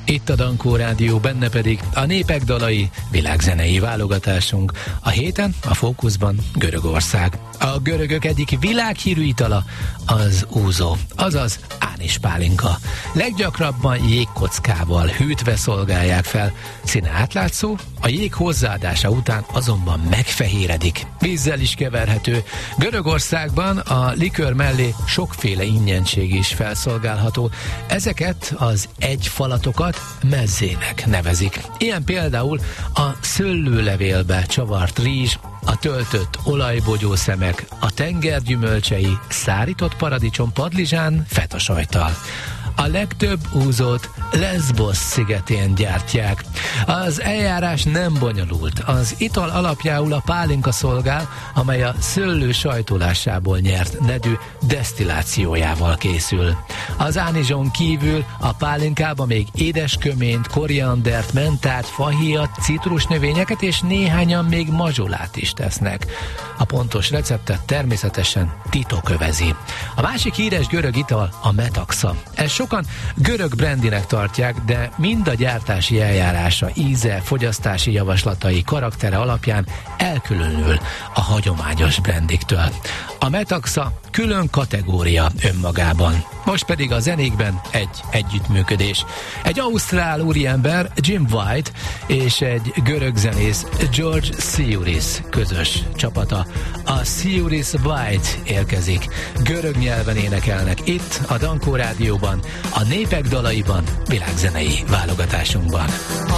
Itt a Dankó Rádió, benne pedig a népek dalai világzenei válogatásunk. A héten a fókuszban Görögország. A görögök egyik világhírű itala az úzó, azaz ánispálinka. Leggyakrabban jégkockával hűtve szolgálják fel. Színe átlátszó, a jég hozzáadása után azonban megfehéredik. Vízzel is keverhető. Görögországban a likőr mellé sokféle ingyentség is felszolgálható. Ezeket az egyfalatokat mezzének nevezik. Ilyen például a szőlőlevélbe csavart rizs, a töltött olajbogyószemek, a tenger gyümölcsei, szárított paradicsom, padlizsán, fetasajttal. A legtöbb úzót Lesbos szigetén gyártják. Az eljárás nem bonyolult. Az ital alapjául a pálinka szolgál, amely a szőlő sajtolásából nyert nedű desztillációjával készül. Az ánizson kívül a pálinkába még édesköményt, koriandert, mentát, fahéjat, citrusnövényeket és néhányan még mazsolát is tesznek. A pontos receptet természetesen titok övezi. A másik híres görög ital a metaxa. Ez sokan görög brandinek tartják, de mind a gyártási eljárása, íze, fogyasztási javaslatai, karaktere alapján elkülönül a hagyományos brandiktől. A metaxa külön kategória önmagában. Most pedig a zenékben egy együttműködés. Egy ausztrál úriember, Jim White, és egy görög zenész, George Siouris közös csapata. A Siouris White érkezik. Görög nyelven énekelnek itt a Dankó Rádióban, a népek dalaiban, világzenei válogatásunkban.